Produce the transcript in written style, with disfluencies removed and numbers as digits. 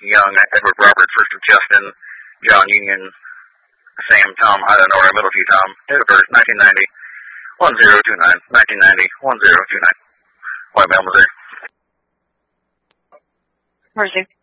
Young, Edward Roberts, first of Justin, John Union, Sam, Tom, I don't know, or Middleview Tom, date of birth, 1990, 1029, 1990, 1029. White Bell, Missouri. Mercy.